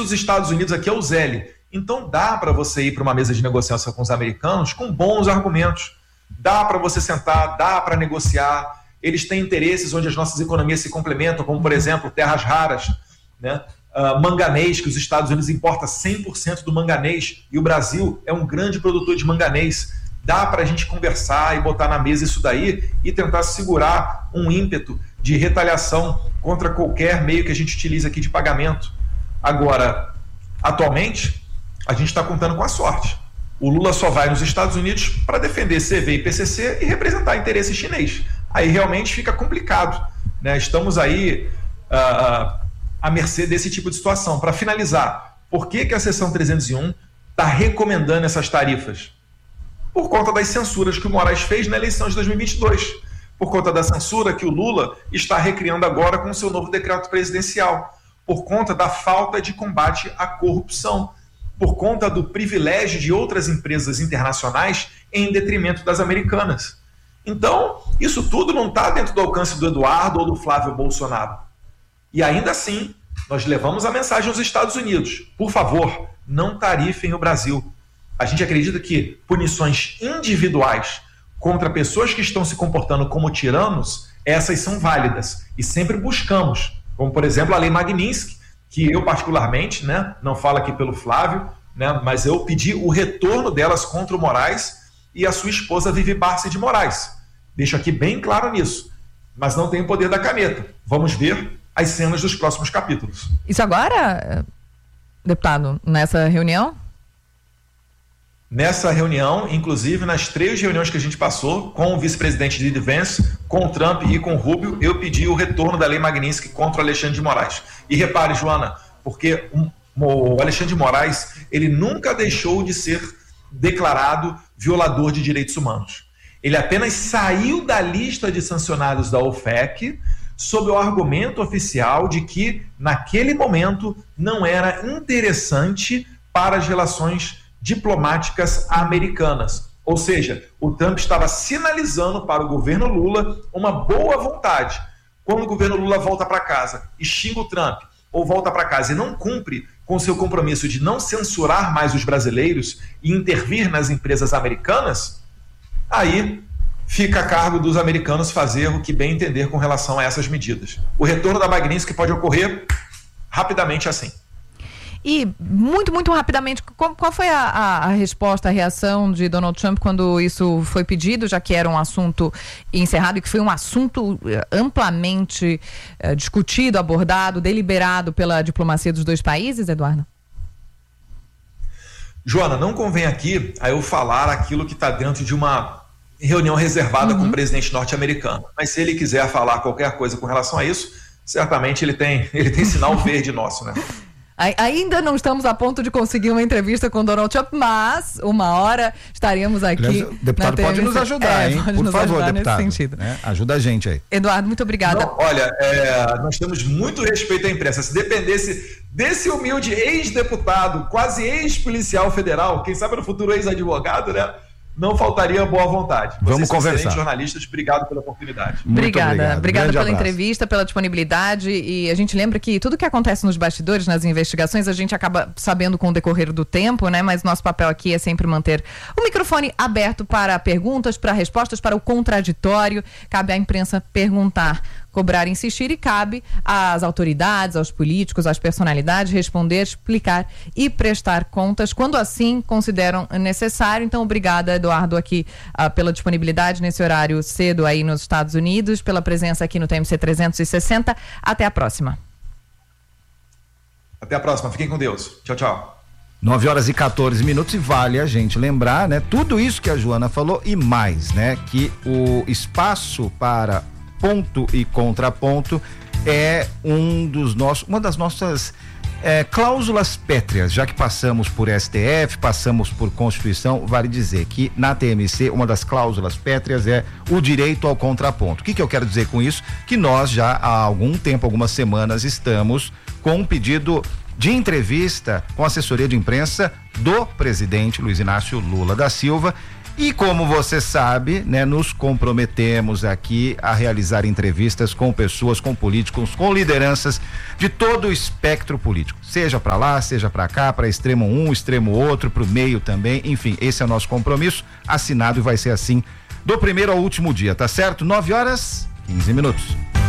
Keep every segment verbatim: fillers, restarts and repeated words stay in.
dos Estados Unidos aqui é o Zelle. Então dá para você ir para uma mesa de negociação com os americanos com bons argumentos. Dá para você sentar, dá para negociar. Eles têm interesses onde as nossas economias se complementam, como, por exemplo, terras raras, né? Uh, manganês, que os Estados Unidos importam cem por cento do manganês, e o Brasil é um grande produtor de manganês. Dá para a gente conversar e botar na mesa isso daí e tentar segurar um ímpeto de retaliação contra qualquer meio que a gente utilize aqui de pagamento. Agora, atualmente, a gente está contando com a sorte. O Lula só vai nos Estados Unidos para defender C V e P C C e representar interesse chinês. Aí realmente fica complicado, né? Estamos aí uh, à mercê desse tipo de situação. Para finalizar, por que, que a seção trezentos e um está recomendando essas tarifas? Por conta das censuras que o Moraes fez na eleição de dois mil e vinte e dois. Por conta da censura que o Lula está recriando agora com o seu novo decreto presidencial. Por conta da falta de combate à corrupção. Por conta do privilégio de outras empresas internacionais em detrimento das americanas. Então, isso tudo não está dentro do alcance do Eduardo ou do Flávio Bolsonaro. E ainda assim, nós levamos a mensagem aos Estados Unidos. Por favor, não tarifem o Brasil. A gente acredita que punições individuais contra pessoas que estão se comportando como tiranos, essas são válidas. E sempre buscamos, como por exemplo a Lei Magnitsky, que eu particularmente, né, não falo aqui pelo Flávio, né, mas eu pedi o retorno delas contra o Moraes e a sua esposa Vivi Barsi de Moraes. Deixo aqui bem claro nisso, mas não tem o poder da caneta. Vamos ver as cenas dos próximos capítulos. Isso agora, deputado, nessa reunião? Nessa reunião, inclusive nas três reuniões que a gente passou, com o vice-presidente J D. Vance, com o Trump e com o Rubio, eu pedi o retorno da Lei Magnitsky contra o Alexandre de Moraes. E repare, Joana, porque o Alexandre de Moraes, ele nunca deixou de ser declarado violador de direitos humanos. Ele apenas saiu da lista de sancionados da OFAC sob o argumento oficial de que, naquele momento, não era interessante para as relações diplomáticas americanas. Ou seja, o Trump estava sinalizando para o governo Lula uma boa vontade. Quando o governo Lula volta para casa e xinga o Trump, ou volta para casa e não cumpre com seu compromisso de não censurar mais os brasileiros e intervir nas empresas americanas, aí fica a cargo dos americanos fazer o que bem entender com relação a essas medidas. O retorno da Magnitsky pode ocorrer rapidamente assim. E muito, muito rapidamente, qual, qual foi a, a, a resposta, a reação de Donald Trump quando isso foi pedido, já que era um assunto encerrado e que foi um assunto amplamente uh, discutido, abordado, deliberado pela diplomacia dos dois países, Eduardo? Joana, não convém aqui a eu falar aquilo que está dentro de uma reunião reservada uhum. com o presidente norte-americano. Mas se ele quiser falar qualquer coisa com relação a isso, certamente ele tem, ele tem sinal verde nosso, né? Ainda não estamos a ponto de conseguir uma entrevista com Donald Trump, mas uma hora estaremos aqui. Aliás, o deputado pode nos ajudar, é, hein? Pode Por nos favor, ajudar deputado. Nesse sentido. Né? Ajuda a gente aí. Eduardo, muito obrigada. Não, olha, é, nós temos muito respeito à imprensa. Se dependesse desse humilde ex-deputado, quase ex-policial federal, quem sabe no futuro ex-advogado, né? Não faltaria boa vontade. Vocês Vamos conversar. Jornalistas, obrigado pela oportunidade. Muito obrigada. Obrigado. Obrigada Grande pela abraço. entrevista, pela disponibilidade. E a gente lembra que tudo que acontece nos bastidores, nas investigações, a gente acaba sabendo com o decorrer do tempo, né? Mas nosso papel aqui é sempre manter o microfone aberto para perguntas, para respostas, para o contraditório. Cabe à imprensa perguntar, cobrar, insistir, e cabe às autoridades, aos políticos, às personalidades responder, explicar e prestar contas quando assim consideram necessário. Então, obrigada, Eduardo, aqui uh, pela disponibilidade nesse horário cedo aí nos Estados Unidos, pela presença aqui no T M C trezentos e sessenta. Até a próxima. Até a próxima. Fiquem com Deus. Tchau, tchau. nove horas e quatorze minutos, e vale a gente lembrar, né? Tudo isso que a Joana falou e mais, né? Que o espaço para ponto e contraponto é um dos nossos, uma das nossas é, cláusulas pétreas, já que passamos por S T F, passamos por Constituição, vale dizer que na T M C uma das cláusulas pétreas é o direito ao contraponto. O que que eu quero dizer com isso? Que nós já há algum tempo, algumas semanas, estamos com um pedido de entrevista com a assessoria de imprensa do presidente Luiz Inácio Lula da Silva, E como você sabe, né, nos comprometemos aqui a realizar entrevistas com pessoas, com políticos, com lideranças de todo o espectro político, seja para lá, seja para cá, para extremo um, extremo outro, para o meio também, enfim, esse é o nosso compromisso, assinado, e vai ser assim do primeiro ao último dia, tá certo? nove horas, quinze minutos.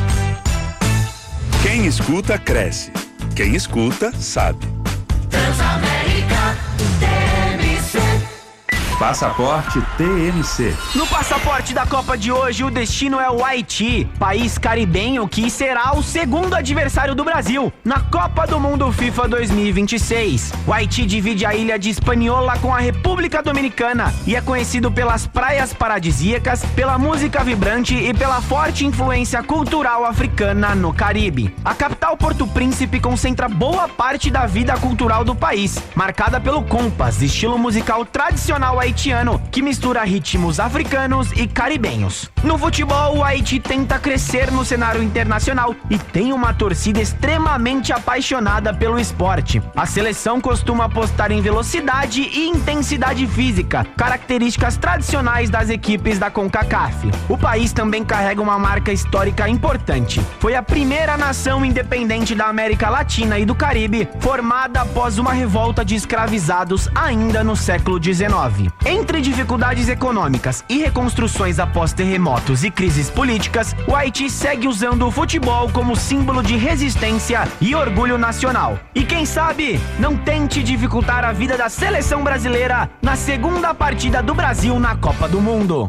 Quem escuta, cresce. Quem escuta, sabe. Transamérica, T M C. Passaporte T M C. No passaporte da Copa de hoje, o destino é o Haiti, país caribenho que será o segundo adversário do Brasil na Copa do Mundo FIFA dois mil e vinte e seis. O Haiti divide a ilha de Hispaniola com a República Dominicana e é conhecido pelas praias paradisíacas, pela música vibrante e pela forte influência cultural africana no Caribe. A capital Porto Príncipe concentra boa parte da vida cultural do país, marcada pelo compas, estilo musical tradicional haitiano que mistura ritmos africanos e caribenhos. No futebol, o Haiti tenta crescer no cenário internacional e tem uma torcida extremamente apaixonada pelo esporte. A seleção costuma apostar em velocidade e intensidade física, características tradicionais das equipes da CONCACAF. O país também carrega uma marca histórica importante. Foi a primeira nação independente da América Latina e do Caribe, formada após uma revolta de escravizados ainda no século dezenove. Entre dificuldades econômicas e reconstruções após terremotos e crises políticas, o Haiti segue usando o futebol como símbolo de resistência e orgulho nacional. E quem sabe, não tente dificultar a vida da seleção brasileira na segunda partida do Brasil na Copa do Mundo.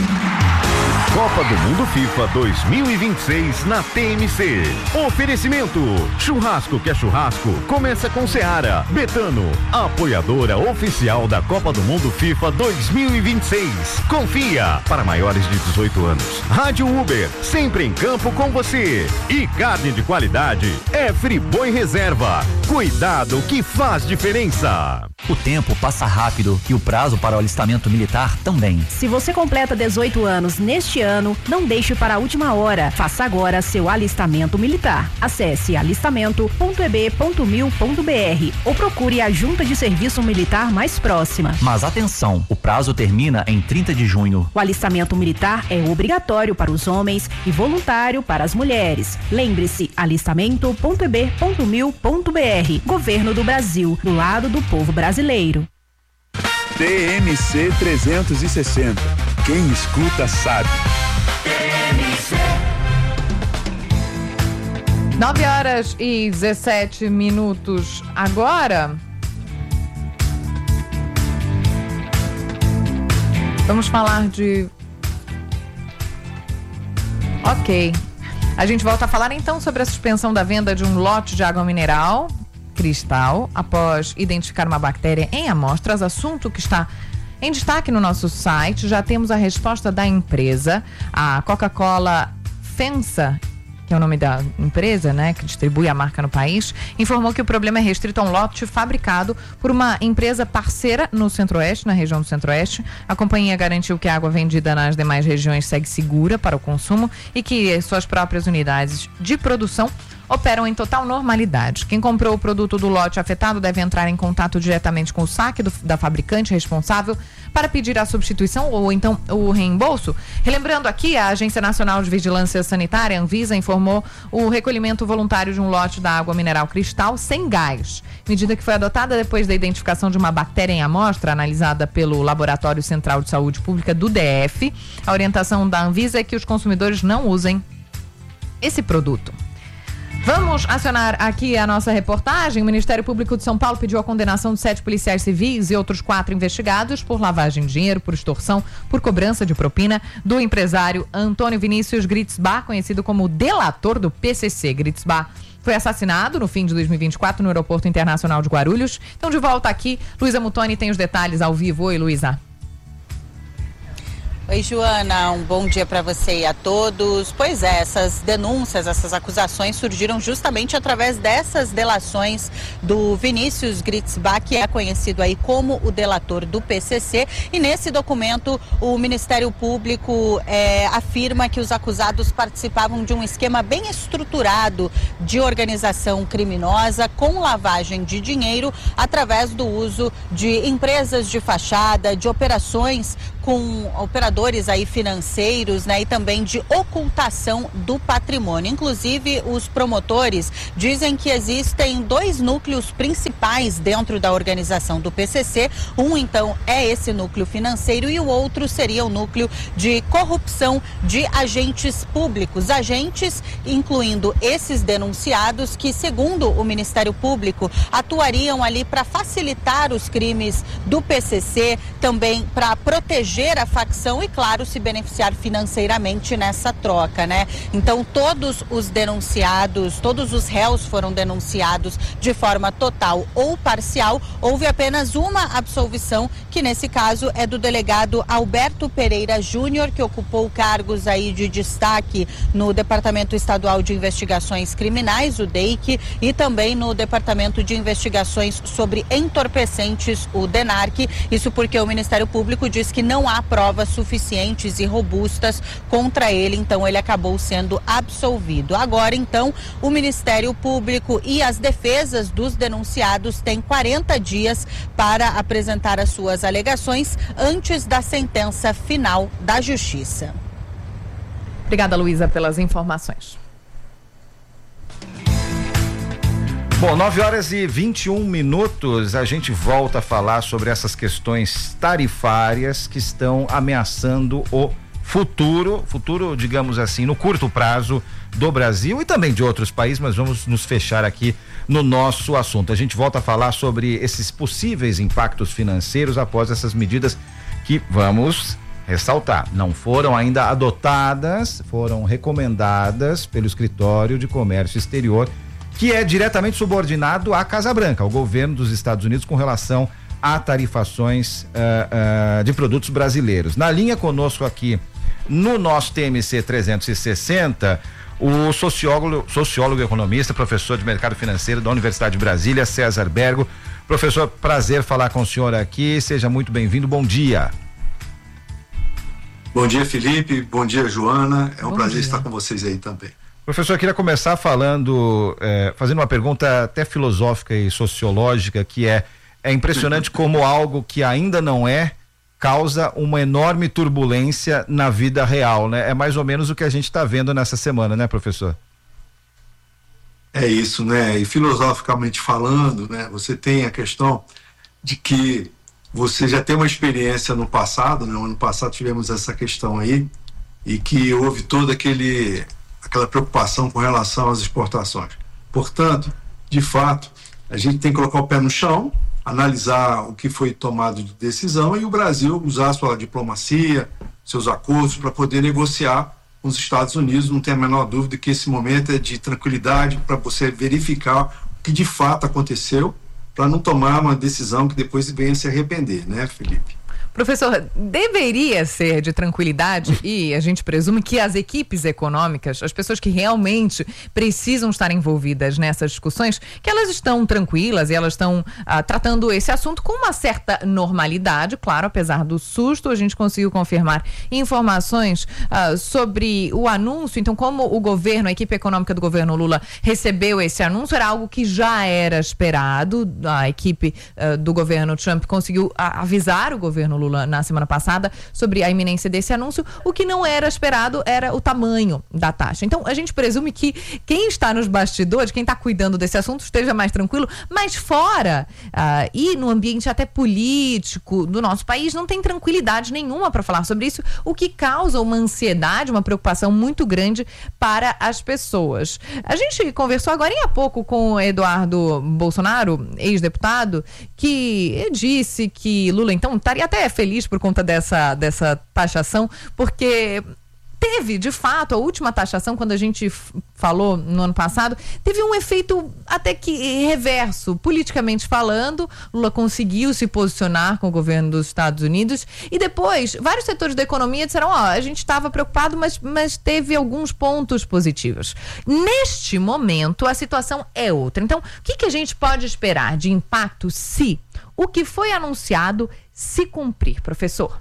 Copa do Mundo FIFA dois mil e vinte e seis na T M C. Oferecimento: churrasco que é churrasco, começa com Seara. Betano, apoiadora oficial da Copa do Mundo FIFA dois mil e vinte e seis. Confia, para maiores de dezoito anos. Rádio Uber, sempre em campo com você. E carne de qualidade é Friboi Reserva. Cuidado que faz diferença. O tempo passa rápido e o prazo para o alistamento militar também. Se você completa dezoito anos neste ano, não deixe para a última hora. Faça agora seu alistamento militar. Acesse alistamento ponto e b ponto mil ponto b r ou procure a junta de serviço militar mais próxima. Mas atenção, o prazo termina em trinta de junho. O alistamento militar é obrigatório para os homens e voluntário para as mulheres. Lembre-se, alistamento ponto e b ponto mil ponto b r. Governo do Brasil, do lado do povo brasileiro. T M C trezentos e sessenta. Quem escuta sabe. T M C. nove horas e dezessete minutos agora. Vamos falar de... Ok. A gente volta a falar então sobre a suspensão da venda de um lote de água mineral Cristal após identificar uma bactéria em amostras, assunto que está em destaque no nosso site. Já temos a resposta da empresa. A Coca-Cola FEMSA, que é o nome da empresa, né, que distribui a marca no país, informou que o problema é restrito a um lote fabricado por uma empresa parceira no Centro-Oeste, na região do Centro-Oeste. A companhia garantiu que a água vendida nas demais regiões segue segura para o consumo e que suas próprias unidades de produção operam em total normalidade. Quem comprou o produto do lote afetado deve entrar em contato diretamente com o saque do, da fabricante responsável para pedir a substituição ou então o reembolso. Relembrando aqui, a Agência Nacional de Vigilância Sanitária, Anvisa, informou o recolhimento voluntário de um lote da água mineral Cristal sem gás. Medida que foi adotada depois da identificação de uma bactéria em amostra analisada pelo Laboratório Central de Saúde Pública do D F. A orientação da Anvisa é que os consumidores não usem esse produto. Vamos acionar aqui a nossa reportagem. O Ministério Público de São Paulo pediu a condenação de sete policiais civis e outros quatro investigados por lavagem de dinheiro, por extorsão, por cobrança de propina do empresário Antônio Vinícius Gritzbach, conhecido como o delator do P C C. Gritzbach foi assassinado no fim de dois mil e vinte e quatro no Aeroporto Internacional de Guarulhos. Então, de volta aqui, Luísa Mutoni tem os detalhes ao vivo. Oi, Luísa. Oi, Joana, um bom dia para você e a todos. Pois é, essas denúncias, essas acusações surgiram justamente através dessas delações do Vinícius Gritzbach, que é conhecido aí como o delator do P C C, e nesse documento o Ministério Público é, afirma que os acusados participavam de um esquema bem estruturado de organização criminosa com lavagem de dinheiro através do uso de empresas de fachada, de operações com operadores aí financeiros, né, e também de ocultação do patrimônio. Inclusive, os promotores dizem que existem dois núcleos principais dentro da organização do P C C. Um, então, é esse núcleo financeiro e o outro seria o núcleo de corrupção de agentes públicos. Agentes, incluindo esses denunciados, que, segundo o Ministério Público, atuariam ali para facilitar os crimes do P C C, também para proteger a facção e, claro, se beneficiar financeiramente nessa troca, né? Então, todos os denunciados, todos os réus foram denunciados de forma total ou parcial. Houve apenas uma absolvição, que nesse caso é do delegado Alberto Pereira Júnior, que ocupou cargos aí de destaque no Departamento Estadual de Investigações Criminais, o D E I C, e também no Departamento de Investigações sobre Entorpecentes, o DENARC. Isso porque o Ministério Público diz que não há provas suficientes e robustas contra ele, então ele acabou sendo absolvido. Agora, então, o Ministério Público e as defesas dos denunciados têm quarenta dias para apresentar as suas alegações antes da sentença final da Justiça. Obrigada, Luísa, pelas informações. Bom, nove horas e vinte e um minutos, a gente volta a falar sobre essas questões tarifárias que estão ameaçando o futuro, futuro, digamos assim, no curto prazo do Brasil e também de outros países, mas vamos nos fechar aqui no nosso assunto. A gente volta a falar sobre esses possíveis impactos financeiros após essas medidas que, vamos ressaltar, não foram ainda adotadas, foram recomendadas pelo Escritório de Comércio Exterior, que é diretamente subordinado à Casa Branca, ao governo dos Estados Unidos, com relação a tarifações uh, uh, de produtos brasileiros. Na linha conosco aqui, no nosso T M C trezentos e sessenta, o sociólogo, sociólogo e economista, professor de mercado financeiro da Universidade de Brasília, César Bergo. Professor, prazer falar com o senhor aqui, seja muito bem-vindo, bom dia. Bom dia, Felipe, bom dia, Joana, é um Bom prazer dia. estar com vocês aí também. Professor, eu queria começar falando, eh, fazendo uma pergunta até filosófica e sociológica, que é, é impressionante como algo que ainda não é, causa uma enorme turbulência na vida real, né? É mais ou menos o que a gente está vendo nessa semana, né, professor? É isso, né? E filosoficamente falando, né? Você tem a questão de que você já tem uma experiência no passado, né? No ano passado tivemos essa questão aí, e que houve todo aquele... aquela preocupação com relação às exportações. Portanto, de fato, a gente tem que colocar o pé no chão, analisar o que foi tomado de decisão e o Brasil usar a sua diplomacia, seus acordos para poder negociar com os Estados Unidos. Não tem a menor dúvida que esse momento é de tranquilidade para você verificar o que de fato aconteceu, para não tomar uma decisão que depois venha se arrepender, né, Felipe? Professor, deveria ser de tranquilidade e a gente presume que as equipes econômicas, as pessoas que realmente precisam estar envolvidas nessas discussões, que elas estão tranquilas e elas estão ah, tratando esse assunto com uma certa normalidade, claro, apesar do susto, a gente conseguiu confirmar informações ah, sobre o anúncio. Então, como o governo, a equipe econômica do governo Lula recebeu esse anúncio, era algo que já era esperado. A equipe ah, do governo Trump conseguiu ah, avisar o governo Lula na semana passada sobre a iminência desse anúncio. O que não era esperado era o tamanho da taxa. Então, a gente presume que quem está nos bastidores, quem está cuidando desse assunto, esteja mais tranquilo, mas fora uh, e no ambiente até político do nosso país, não tem tranquilidade nenhuma para falar sobre isso, o que causa uma ansiedade, uma preocupação muito grande para as pessoas. A gente conversou agora há pouco com o Eduardo Bolsonaro, ex-deputado, que disse que Lula, então, estaria até feliz por conta dessa, dessa taxação, porque teve, de fato, a última taxação, quando a gente f- falou no ano passado, teve um efeito até que reverso, politicamente falando. Lula conseguiu se posicionar com o governo dos Estados Unidos e depois vários setores da economia disseram, ó, a gente estava preocupado, mas, mas teve alguns pontos positivos. Neste momento, a situação é outra. Então, o que, que a gente pode esperar de impacto se o que foi anunciado se cumprir, professor?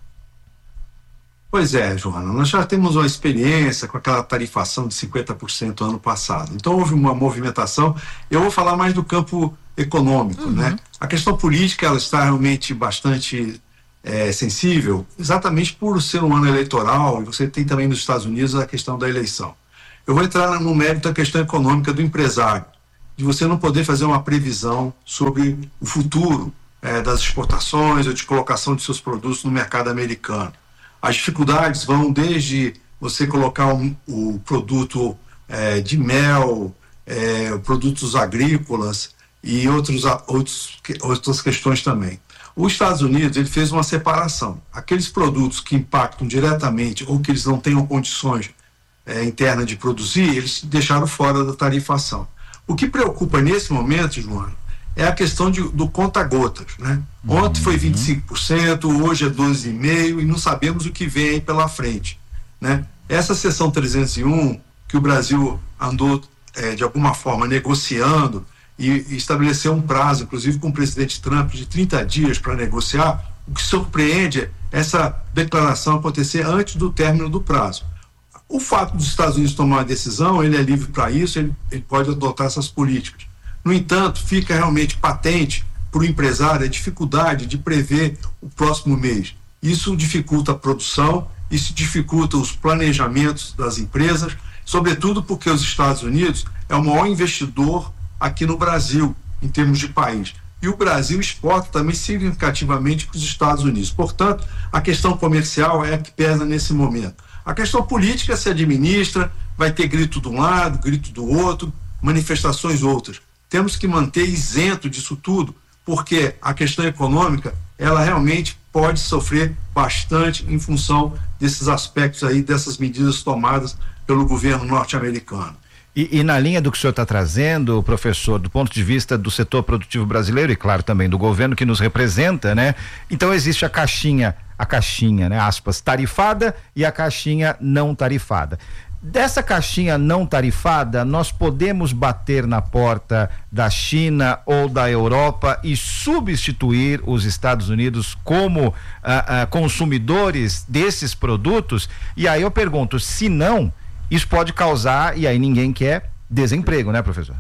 Pois é, Joana, nós já temos uma experiência com aquela tarifação de cinquenta por cento ano passado. Então houve uma movimentação. Eu vou falar mais do campo econômico, uhum. né? A questão política, ela está realmente bastante é, sensível, exatamente por ser um ano eleitoral, e você tem também nos Estados Unidos a questão da eleição. Eu vou entrar no mérito da questão econômica do empresário, de você não poder fazer uma previsão sobre o futuro é, das exportações ou de colocação de seus produtos no mercado americano. As dificuldades vão desde você colocar um, o produto é, de mel, é, produtos agrícolas e outros, outros, outras questões também. Os Estados Unidos, ele fez uma separação. Aqueles produtos que impactam diretamente ou que eles não tenham condições é, internas de produzir, eles deixaram fora da tarifação. O que preocupa nesse momento, Joana, é a questão de, do conta-gotas, né? Uhum. Ontem foi vinte e cinco por cento, hoje é doze vírgula cinco por cento e não sabemos o que vem aí pela frente, né? Essa seção trezentos e um, que o Brasil andou, é, de alguma forma, negociando e, e estabeleceu um prazo, inclusive com o presidente Trump, de trinta dias para negociar, o que surpreende é essa declaração acontecer antes do término do prazo. O fato dos Estados Unidos tomar uma decisão, ele é livre para isso, ele, ele pode adotar essas políticas. No entanto, fica realmente patente para o empresário a dificuldade de prever o próximo mês. Isso dificulta a produção, isso dificulta os planejamentos das empresas, sobretudo porque os Estados Unidos é o maior investidor aqui no Brasil, em termos de país. E o Brasil exporta também significativamente para os Estados Unidos. Portanto, a questão comercial é a que pesa nesse momento. A questão política se administra, vai ter grito de um lado, grito do outro, manifestações outras. Temos que manter isento disso tudo, porque a questão econômica, ela realmente pode sofrer bastante em função desses aspectos aí, dessas medidas tomadas pelo governo norte-americano. E, e na linha do que o senhor está trazendo, professor, do ponto de vista do setor produtivo brasileiro e claro também do governo que nos representa, né? Então existe a caixinha, a caixinha, né? Aspas, tarifada e a caixinha não tarifada. Dessa caixinha não tarifada, nós podemos bater na porta da China ou da Europa e substituir os Estados Unidos como ah, ah, consumidores desses produtos? E aí eu pergunto, se não, isso pode causar, e aí ninguém quer, desemprego, né, professor?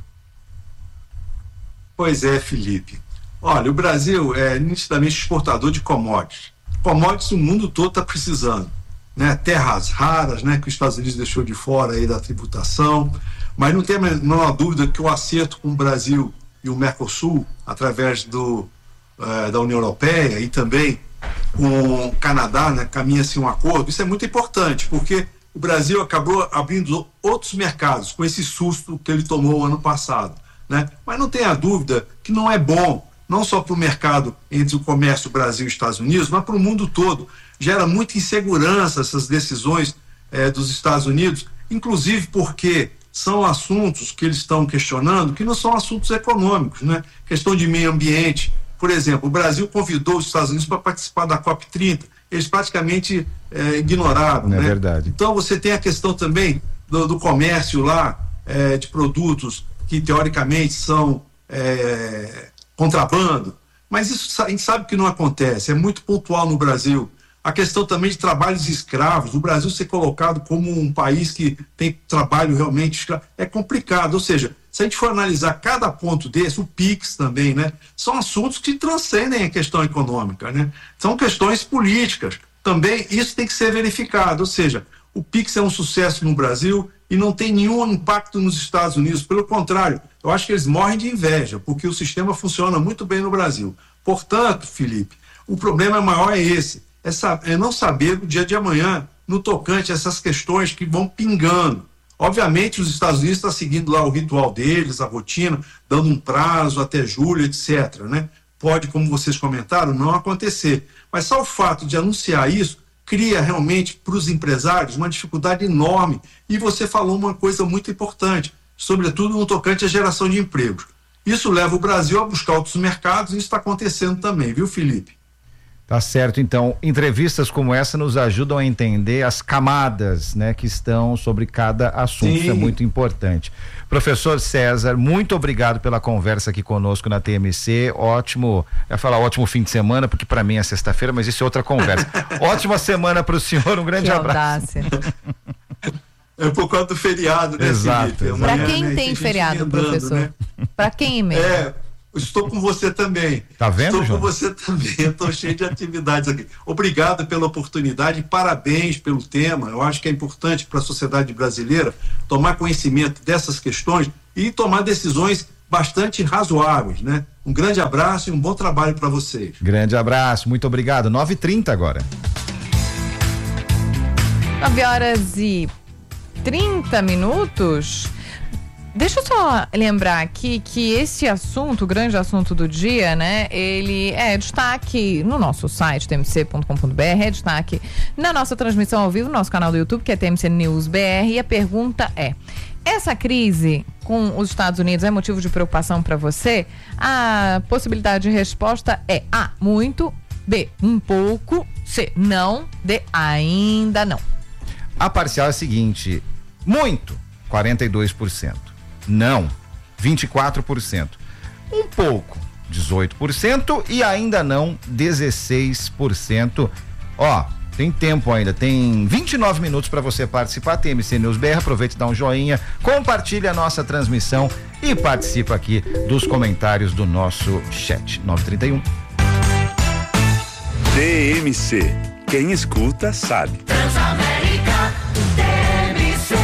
Pois é, Felipe. Olha, o Brasil é nitidamente exportador de commodities. Commodities o mundo todo está precisando. Né, terras raras, né, que os Estados Unidos deixou de fora aí da tributação, mas não tem a menor dúvida que o acerto com o Brasil e o Mercosul, através do, uh, da União Europeia e também com o Canadá, né, caminha-se um acordo. Isso é muito importante, porque o Brasil acabou abrindo outros mercados com esse susto que ele tomou ano passado, né? Mas não tenha dúvida que não é bom, não só para o mercado entre o comércio Brasil e Estados Unidos, mas para o mundo todo. Gera muita insegurança essas decisões eh, dos Estados Unidos, inclusive porque são assuntos que eles estão questionando que não são assuntos econômicos, né? Questão de meio ambiente. Por exemplo, o Brasil convidou os Estados Unidos para participar da COP trinta, eles praticamente eh, ignoraram. Não né? É verdade. Então você tem a questão também do, do comércio lá, eh, de produtos que teoricamente são eh, contrabando, mas isso a gente sabe que não acontece, é muito pontual no Brasil. A questão também de trabalhos escravos, o Brasil ser colocado como um país que tem trabalho realmente escravo, é complicado. Ou seja, se a gente for analisar cada ponto desse, o PIX também, né, são assuntos que transcendem a questão econômica, né? São questões políticas. Também isso tem que ser verificado. Ou seja, o PIX é um sucesso no Brasil e não tem nenhum impacto nos Estados Unidos. Pelo contrário, eu acho que eles morrem de inveja, porque o sistema funciona muito bem no Brasil. Portanto, Felipe, o problema maior é esse. É não saber o dia de amanhã no tocante a essas questões que vão pingando. Obviamente os Estados Unidos estão seguindo lá o ritual deles, a rotina, dando um prazo até julho, etcétera. Né? Pode, como vocês comentaram, não acontecer. Mas só o fato de anunciar isso cria realmente para os empresários uma dificuldade enorme. E você falou uma coisa muito importante, sobretudo no tocante à geração de empregos. Isso leva o Brasil a buscar outros mercados e isso está acontecendo também, viu, Felipe? Tá certo, então, entrevistas como essa nos ajudam a entender as camadas, né, que estão sobre cada assunto. Sim. Isso é muito importante. Professor César, muito obrigado pela conversa aqui conosco na T M C. Ótimo, eu ia falar ótimo fim de semana, porque para mim é sexta-feira, mas isso é outra conversa. Ótima semana para o senhor, um grande que abraço. É por conta do feriado, né, Exato. Para quem né, tem feriado, professor? Né? Para quem mesmo? É, estou com você também. Tá vendo, Estou João? com você também, estou cheio de atividades aqui. Obrigado pela oportunidade, parabéns pelo tema. Eu acho que é importante para a sociedade brasileira tomar conhecimento dessas questões e tomar decisões bastante razoáveis, né? Um grande abraço e um bom trabalho para vocês. Grande abraço, muito obrigado. nove e trinta agora. nove horas e trinta minutos. Deixa eu só lembrar aqui que esse assunto, o grande assunto do dia, né? Ele é destaque no nosso site, t m c ponto com ponto b r, é destaque na nossa transmissão ao vivo, no nosso canal do YouTube, que é T M C News B R, e a pergunta é: essa crise com os Estados Unidos é motivo de preocupação para você? A possibilidade de resposta é A, muito, B, um pouco, C, não, D, ainda não. A parcial é a seguinte: muito, quarenta e dois por cento. Não, vinte e quatro por cento. Um pouco, dezoito por cento, e ainda não, dezesseis por cento. Ó, tem tempo ainda, tem vinte e nove minutos para você participar. T M C News B R, aproveite e dá um joinha, compartilhe a nossa transmissão e participa aqui dos comentários do nosso chat. nove e trinta e um. T M C, quem escuta sabe. Transamérica, T M C.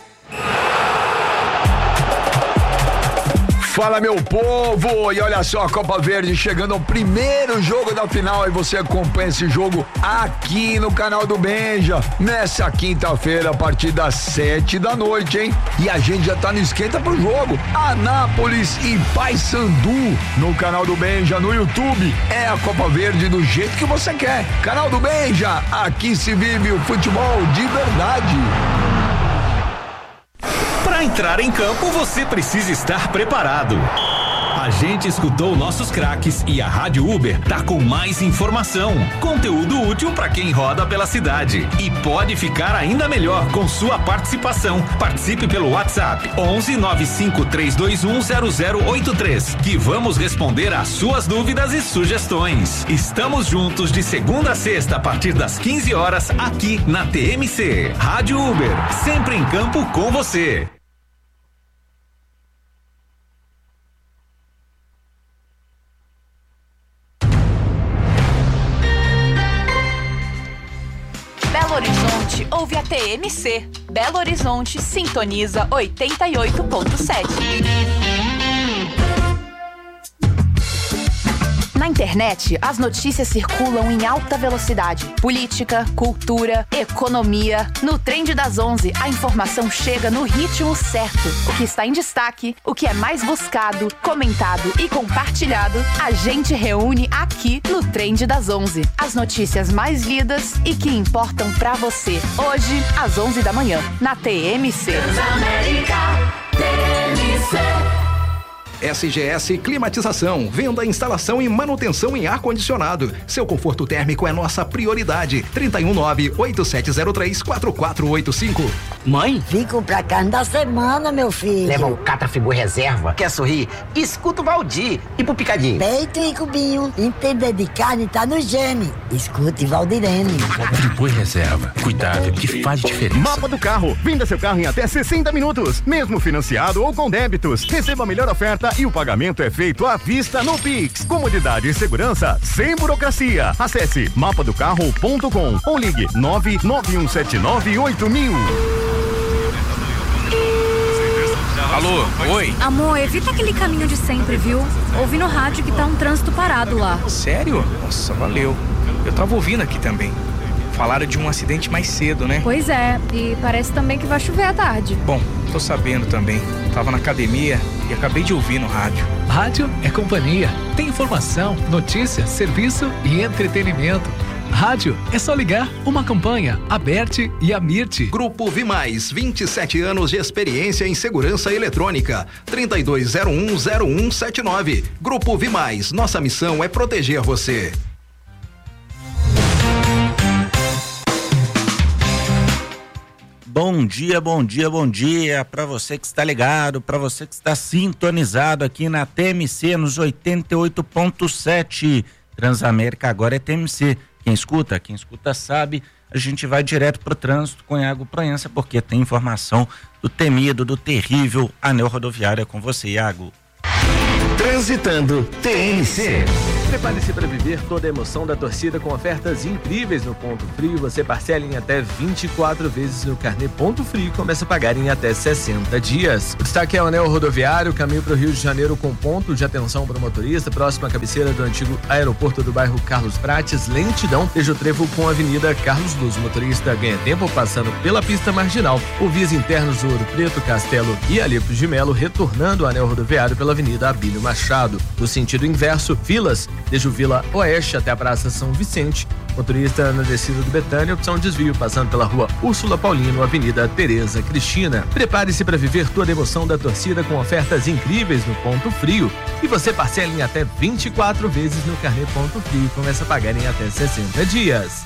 Fala, meu povo, e olha só, a Copa Verde chegando ao primeiro jogo da final, e você acompanha esse jogo aqui no canal do Benja, nessa quinta-feira a partir das sete da noite, hein? E a gente já tá no esquenta pro jogo, Anápolis e Paysandu, no canal do Benja, no YouTube. É a Copa Verde do jeito que você quer. Canal do Benja, aqui se vive o futebol de verdade. Para entrar em campo, você precisa estar preparado. A gente escutou nossos craques e a Rádio Uber tá com mais informação, conteúdo útil para quem roda pela cidade. E pode ficar ainda melhor com sua participação. Participe pelo WhatsApp onze nove cinco três dois um zero zero oito três, que vamos responder às suas dúvidas e sugestões. Estamos juntos de segunda a sexta a partir das quinze horas aqui na T M C. Rádio Uber, sempre em campo com você. Belo Horizonte ouve a T M C. Belo Horizonte sintoniza oitenta e oito ponto sete. Na internet, as notícias circulam em alta velocidade. Política, cultura, economia. No Trend das onze, a informação chega no ritmo certo. O que está em destaque, o que é mais buscado, comentado e compartilhado, a gente reúne aqui no Trend das onze. As notícias mais lidas e que importam pra você. Hoje, às onze da manhã, na T M C. Transamérica, T M C. S G S Climatização, venda, instalação e manutenção em ar-condicionado. Seu conforto térmico é nossa prioridade. trinta e um nove oito sete zero três quatro quatro oito cinco. Mãe? Vim comprar carne da semana, meu filho. Leva o Catrafibu Reserva. Quer sorrir? Escuta o Valdir. E pro Picadinho? Peito e cubinho. Entender de carne tá no gene. Escute Valdirene. Catrafibu Reserva. Cuidado que faz diferença. Mapa do carro. Venda seu carro em até sessenta minutos. Mesmo financiado ou com débitos. Receba a melhor oferta e o pagamento é feito à vista no Pix. Comodidade e segurança sem burocracia. Acesse mapa do carro ponto com ou ligue nove nove um sete nove oito mil. Alô, oi? Amor, evita aquele caminho de sempre, viu? Ouvi no rádio que tá um trânsito parado lá. Sério? Nossa, valeu. Eu tava ouvindo aqui também. Falaram de um acidente mais cedo, né? Pois é, e parece também que vai chover à tarde. Bom, tô sabendo também. Tava na academia e acabei de ouvir no rádio. Rádio é companhia. Tem informação, notícia, serviço e entretenimento. Rádio é só ligar. Uma campanha, Aberte e Amirte. Grupo Vimais, vinte e sete anos de experiência em segurança eletrônica. trinta e dois zero um zero um sete nove. Grupo Vimais, nossa missão é proteger você. Bom dia, bom dia, bom dia para você que está ligado, para você que está sintonizado aqui na T M C nos oitenta e oito ponto sete. Transamérica agora é T M C. Quem escuta, quem escuta sabe, a gente vai direto pro trânsito com Iago Proença, porque tem informação do temido, do terrível anel rodoviário. É com você, Iago. Transitando T M C. Prepare-se para viver toda a emoção da torcida com ofertas incríveis no Ponto Frio. Você parcela em até vinte e quatro vezes no carnê Ponto Frio e começa a pagar em até sessenta dias. O destaque é o anel rodoviário, caminho para o Rio de Janeiro com ponto de atenção para o motorista, próximo à cabeceira do antigo aeroporto do bairro Carlos Prates, lentidão desde o trevo com a Avenida Carlos Luz. O motorista ganha tempo passando pela pista marginal, ou vias internos do Ouro Preto, Castelo e Alípio de Melo, retornando o anel rodoviário pela Avenida Abílio Machado. No sentido inverso, filas desde o Vila Oeste até a Praça São Vicente. Motorista na descida do Betânia, opção desvio, passando pela rua Úrsula Paulino, Avenida Tereza Cristina. Prepare-se para viver toda a emoção da torcida com ofertas incríveis no Ponto Frio. E você parcela em até vinte e quatro vezes no carnê Ponto Frio e começa a pagar em até sessenta dias.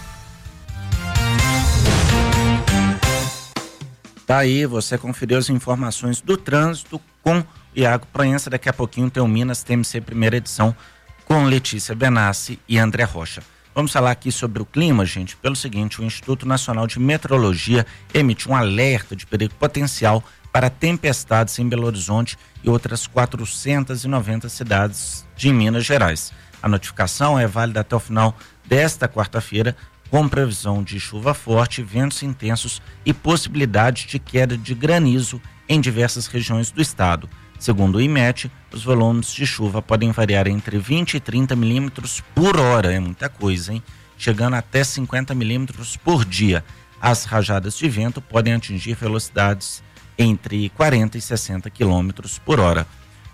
Tá aí, você conferiu as informações do trânsito com Iago Proença. Daqui a pouquinho tem o Minas T M C primeira edição com Letícia Benassi e André Rocha. Vamos falar aqui sobre o clima, gente, pelo seguinte: o Instituto Nacional de Meteorologia emitiu um alerta de perigo potencial para tempestades em Belo Horizonte e outras quatrocentas e noventa cidades de Minas Gerais. A notificação é válida até o final desta quarta-feira, com previsão de chuva forte, ventos intensos e possibilidade de queda de granizo em diversas regiões do estado. Segundo o IMET, os volumes de chuva podem variar entre vinte e trinta milímetros por hora, é muita coisa, hein? Chegando até cinquenta milímetros por dia. As rajadas de vento podem atingir velocidades entre quarenta e sessenta quilômetros por hora.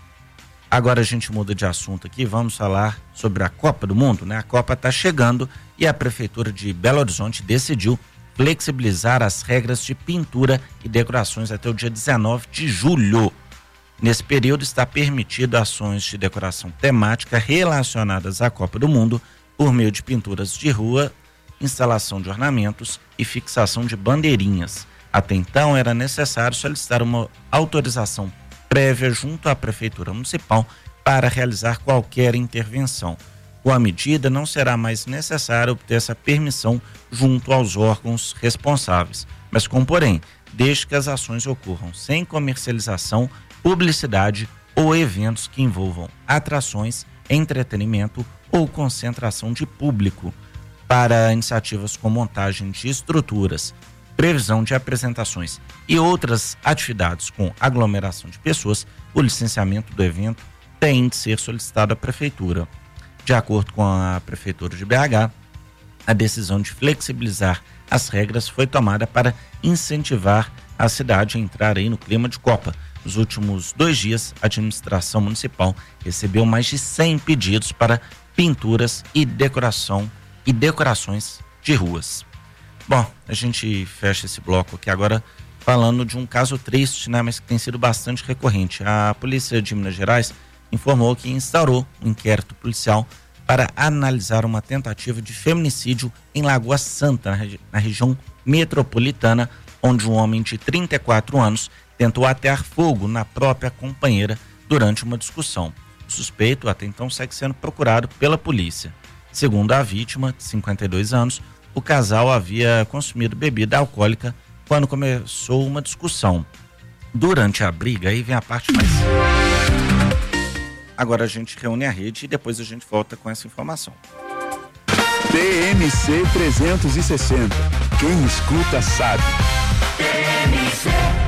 Agora a gente muda de assunto aqui, vamos falar sobre a Copa do Mundo, né? A Copa está chegando e a Prefeitura de Belo Horizonte decidiu flexibilizar as regras de pintura e decorações até o dia dezenove de julho. Nesse período está permitido ações de decoração temática relacionadas à Copa do Mundo por meio de pinturas de rua, instalação de ornamentos e fixação de bandeirinhas. Até então era necessário solicitar uma autorização prévia junto à Prefeitura Municipal para realizar qualquer intervenção. Com a medida, não será mais necessário obter essa permissão junto aos órgãos responsáveis, mas com porém, desde que as ações ocorram sem comercialização, publicidade ou eventos que envolvam atrações, entretenimento ou concentração de público. Para iniciativas com montagem de estruturas, previsão de apresentações e outras atividades com aglomeração de pessoas, o licenciamento do evento tem de ser solicitado à Prefeitura. De acordo com a Prefeitura de B H, a decisão de flexibilizar as regras foi tomada para incentivar a cidade a entrar aí no clima de Copa. Nos últimos dois dias, a administração municipal recebeu mais de cem pedidos para pinturas e decoração e decorações de ruas. Bom, a gente fecha esse bloco aqui agora falando de um caso triste, né, mas que tem sido bastante recorrente. A Polícia de Minas Gerais informou que instaurou um inquérito policial para analisar uma tentativa de feminicídio em Lagoa Santa, na, regi- na região metropolitana, onde um homem de trinta e quatro anos tentou atear fogo na própria companheira durante uma discussão. O suspeito até então segue sendo procurado pela polícia. Segundo a vítima, de cinquenta e dois anos, o casal havia consumido bebida alcoólica quando começou uma discussão. Durante a briga, aí vem a parte mais... Agora a gente reúne a rede e depois a gente volta com essa informação. T M C trezentos e sessenta. Quem escuta sabe. T M C.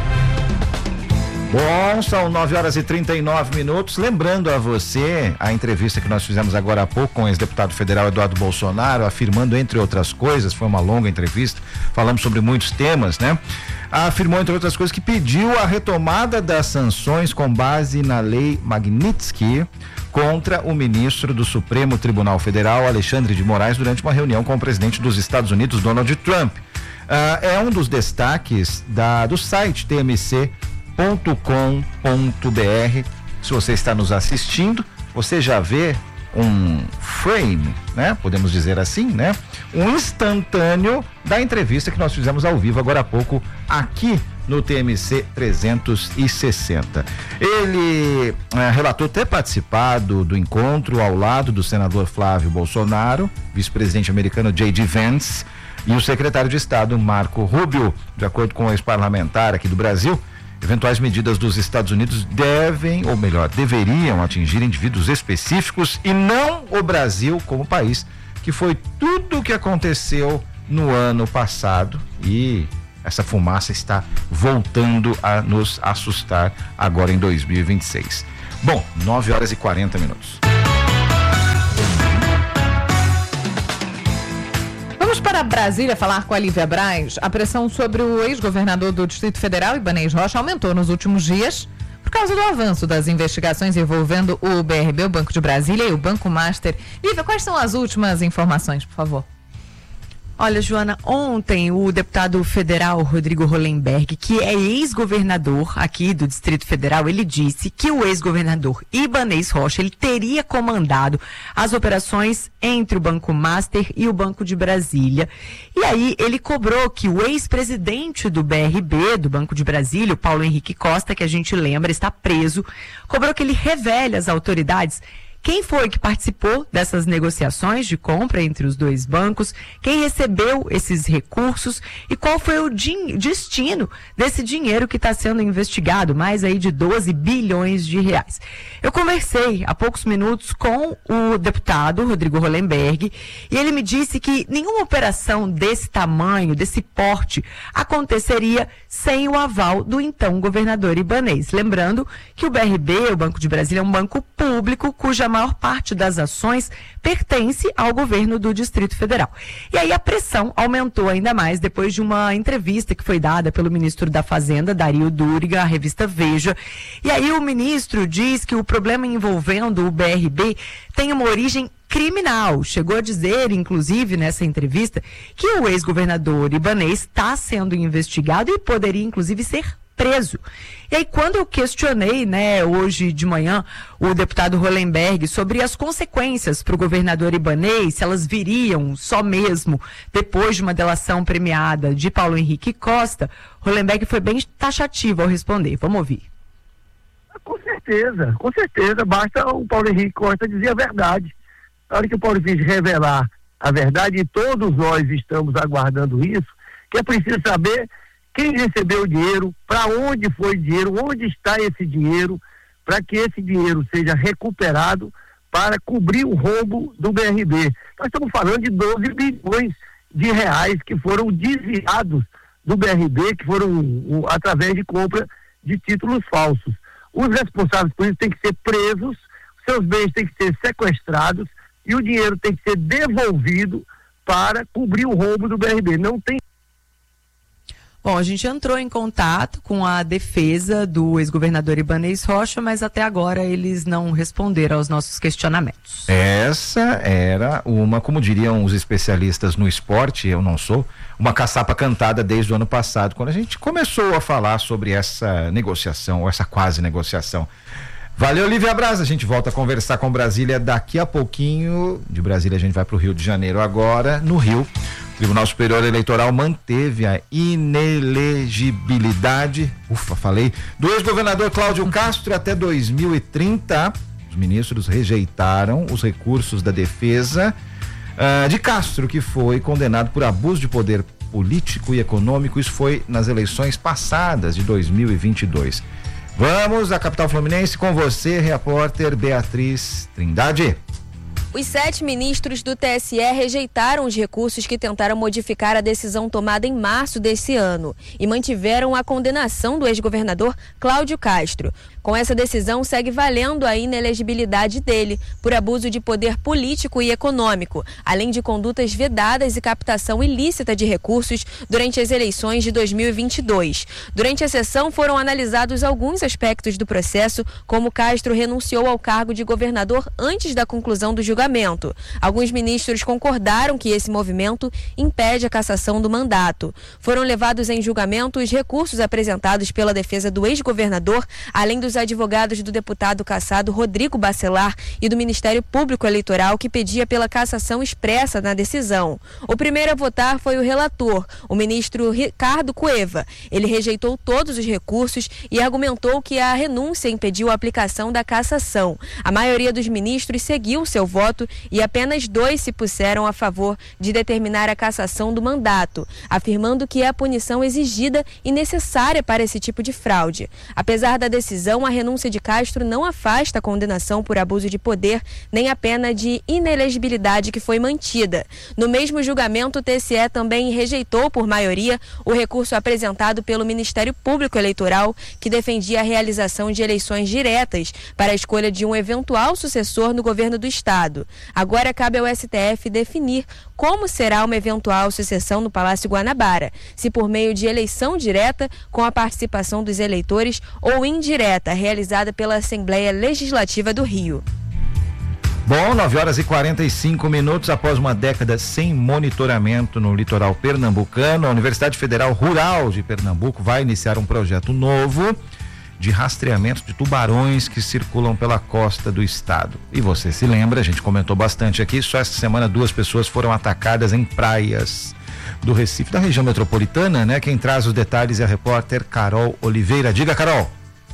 Bom, são nove horas e trinta e nove minutos. Lembrando a você a entrevista que nós fizemos agora há pouco com o ex-deputado federal Eduardo Bolsonaro, afirmando, entre outras coisas, foi uma longa entrevista, falamos sobre muitos temas, né? afirmou, entre outras coisas, que pediu a retomada das sanções com base na lei Magnitsky contra o ministro do Supremo Tribunal Federal, Alexandre de Moraes, durante uma reunião com o presidente dos Estados Unidos, Donald Trump. Uh, é um dos destaques da, do site T M C ponto com ponto b r. Se você está nos assistindo, você já vê um frame, né? Podemos dizer assim, né? Um instantâneo da entrevista que nós fizemos ao vivo agora há pouco aqui no T M C trezentos e sessenta. Ele eh, relatou ter participado do encontro ao lado do senador Flávio Bolsonaro, vice-presidente americano J D Vance e o secretário de Estado Marco Rubio. De acordo com o ex-parlamentar aqui do Brasil, eventuais medidas dos Estados Unidos devem, ou melhor, deveriam atingir indivíduos específicos e não o Brasil como país, que foi tudo o que aconteceu no ano passado, e essa fumaça está voltando a nos assustar agora em dois mil e vinte e seis. Bom, nove horas e quarenta minutos. Vamos para Brasília falar com a Lívia Braz. A pressão sobre o ex-governador do Distrito Federal, Ibanez Rocha, aumentou nos últimos dias por causa do avanço das investigações envolvendo o B R B, o Banco de Brasília, e o Banco Master. Lívia, quais são as últimas informações, por favor? Olha, Joana, ontem o deputado federal Rodrigo Hollenberg, que é ex-governador aqui do Distrito Federal, ele disse que o ex-governador Ibanez Rocha, ele teria comandado as operações entre o Banco Master e o Banco de Brasília. E aí ele cobrou que o ex-presidente do B R B, do Banco de Brasília, o Paulo Henrique Costa, que a gente lembra, está preso, cobrou que ele revele às autoridades quem foi que participou dessas negociações de compra entre os dois bancos, quem recebeu esses recursos e qual foi o destino desse dinheiro que está sendo investigado, mais aí de doze bilhões de reais. Eu conversei há poucos minutos com o deputado Rodrigo Hollenberg e ele me disse que nenhuma operação desse tamanho, desse porte, aconteceria sem o aval do então governador Ibanez. Lembrando que o B R B, o Banco de Brasília, é um banco público cuja maior parte das ações pertence ao governo do Distrito Federal. E aí a pressão aumentou ainda mais depois de uma entrevista que foi dada pelo ministro da Fazenda, Dario Duriga, à revista Veja. E aí o ministro diz que o problema envolvendo o B R B tem uma origem criminal. Chegou a dizer, inclusive, nessa entrevista, que o ex-governador Ibanez está sendo investigado e poderia, inclusive, ser preso. E aí, quando eu questionei, né, hoje de manhã, o deputado Hollenberg sobre as consequências para o governador Ibanez, se elas viriam só mesmo depois de uma delação premiada de Paulo Henrique Costa, Hollenberg foi bem taxativo ao responder. Vamos ouvir. Com certeza, com certeza. Basta o Paulo Henrique Costa dizer a verdade. Na hora que o Paulo Henrique revelar a verdade, e todos nós estamos aguardando isso, que é preciso saber quem recebeu o dinheiro, para onde foi o dinheiro, onde está esse dinheiro, para que esse dinheiro seja recuperado para cobrir o rombo do B R B. Nós estamos falando de doze bilhões de reais que foram desviados do B R B, que foram um, através de compra de títulos falsos. Os responsáveis por isso têm que ser presos, seus bens têm que ser sequestrados e o dinheiro tem que ser devolvido para cobrir o rombo do B R B. Não tem. Bom, a gente entrou em contato com a defesa do ex-governador Ibanez Rocha, mas até agora eles não responderam aos nossos questionamentos. Essa era uma, como diriam os especialistas no esporte, eu não sou, uma caçapa cantada desde o ano passado, quando a gente começou a falar sobre essa negociação, ou essa quase negociação. Valeu, Lívia Braz, a gente volta a conversar com Brasília daqui a pouquinho. De Brasília a gente vai para o Rio de Janeiro agora. No Rio, o Tribunal Superior Eleitoral manteve a inelegibilidade, ufa, falei, do ex-governador Cláudio Castro até dois mil e trinta. Os ministros rejeitaram os recursos da defesa uh, de Castro, que foi condenado por abuso de poder político e econômico. Isso foi nas eleições passadas de dois mil e vinte e dois. Vamos à capital fluminense com você, repórter Beatriz Trindade. Os sete ministros do T S E rejeitaram os recursos que tentaram modificar a decisão tomada em março desse ano e mantiveram a condenação do ex-governador Cláudio Castro. Com essa decisão, segue valendo a inelegibilidade dele por abuso de poder político e econômico, além de condutas vedadas e captação ilícita de recursos durante as eleições de dois mil e vinte e dois. Durante a sessão foram analisados alguns aspectos do processo, como Castro renunciou ao cargo de governador antes da conclusão do julgamento. Alguns ministros concordaram que esse movimento impede a cassação do mandato. Foram levados em julgamento os recursos apresentados pela defesa do ex-governador, além dos advogados do deputado cassado Rodrigo Bacelar e do Ministério Público Eleitoral, que pedia pela cassação expressa na decisão. O primeiro a votar foi o relator, o ministro Ricardo Cueva. Ele rejeitou todos os recursos e argumentou que a renúncia impediu a aplicação da cassação. A maioria dos ministros seguiu seu voto e apenas dois se puseram a favor de determinar a cassação do mandato, afirmando que é a punição exigida e necessária para esse tipo de fraude. Apesar da decisão, a renúncia de Castro não afasta a condenação por abuso de poder nem a pena de inelegibilidade que foi mantida. No mesmo julgamento, o T S E também rejeitou por maioria o recurso apresentado pelo Ministério Público Eleitoral, que defendia a realização de eleições diretas para a escolha de um eventual sucessor no governo do estado. Agora cabe ao S T F definir como será uma eventual sucessão no Palácio Guanabara, se por meio de eleição direta com a participação dos eleitores ou indireta, realizada pela Assembleia Legislativa do Rio. Bom, nove horas e quarenta e cinco minutos após uma década sem monitoramento no litoral pernambucano, a Universidade Federal Rural de Pernambuco vai iniciar um projeto novo de rastreamento de tubarões que circulam pela costa do estado. E você se lembra, a gente comentou bastante aqui, só essa semana duas pessoas foram atacadas em praias do Recife, da região metropolitana, né? Quem traz os detalhes é a repórter Carol Oliveira. Diga, Carol.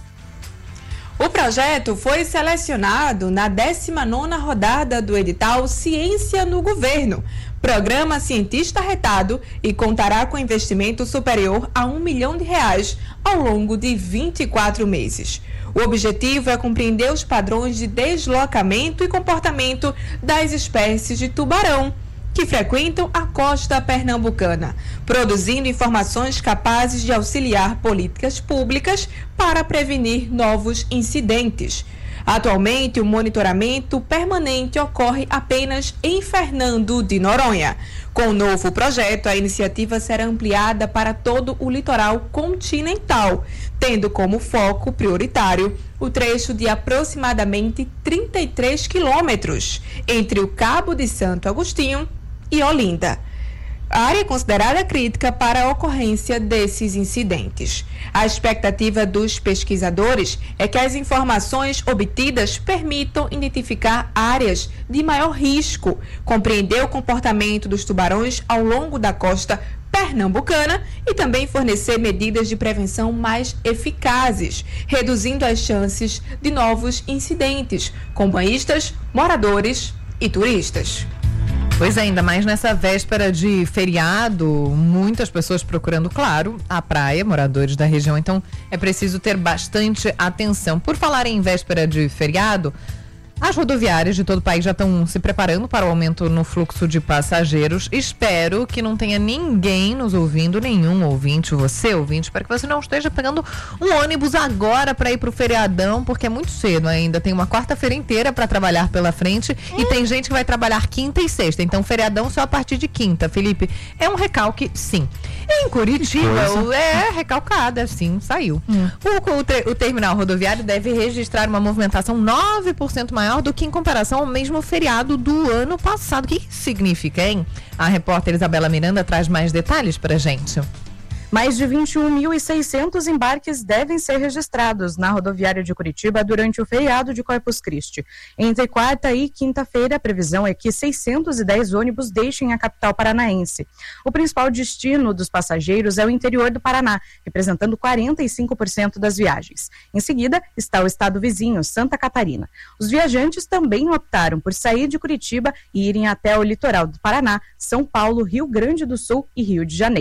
O projeto foi selecionado na décima nona rodada do edital Ciência no Governo, programa cientista retado, e contará com investimento superior a um milhão de reais ao longo de vinte e quatro meses. O objetivo é compreender os padrões de deslocamento e comportamento das espécies de tubarão que frequentam a costa pernambucana, produzindo informações capazes de auxiliar políticas públicas para prevenir novos incidentes. Atualmente, o monitoramento permanente ocorre apenas em Fernando de Noronha. Com o novo projeto, a iniciativa será ampliada para todo o litoral continental, tendo como foco prioritário o trecho de aproximadamente trinta e três quilômetros entre o Cabo de Santo Agostinho e Olinda. A área é considerada crítica para a ocorrência desses incidentes. A expectativa dos pesquisadores é que as informações obtidas permitam identificar áreas de maior risco, compreender o comportamento dos tubarões ao longo da costa pernambucana e também fornecer medidas de prevenção mais eficazes, reduzindo as chances de novos incidentes com banhistas, moradores e turistas. Pois é, ainda mais nessa véspera de feriado, muitas pessoas procurando, claro, a praia, moradores da região, então é preciso ter bastante atenção. Por falar em véspera de feriado, as rodoviárias de todo o país já estão se preparando para o aumento no fluxo de passageiros. Espero que não tenha ninguém nos ouvindo, nenhum ouvinte, você ouvinte, para que você não esteja pegando um ônibus agora para ir para o feriadão, porque é muito cedo ainda. Tem uma quarta-feira inteira para trabalhar pela frente hum. e tem gente que vai trabalhar quinta e sexta. Então, feriadão só a partir de quinta. Felipe, é um recalque, sim. Em Curitiba, é recalcada, sim, saiu. Hum. O, o, te, o terminal rodoviário deve registrar uma movimentação nove por cento maior do que em comparação ao mesmo feriado do ano passado. O que isso significa, hein? A repórter Isabela Miranda traz mais detalhes pra gente. Mais de vinte e um mil e seiscentos embarques devem ser registrados na rodoviária de Curitiba durante o feriado de Corpus Christi. Entre quarta e quinta-feira, a previsão é que seiscentos e dez ônibus deixem a capital paranaense. O principal destino dos passageiros é o interior do Paraná, representando quarenta e cinco por cento das viagens. Em seguida, está o estado vizinho, Santa Catarina. Os viajantes também optaram por sair de Curitiba e irem até o litoral do Paraná, São Paulo, Rio Grande do Sul e Rio de Janeiro.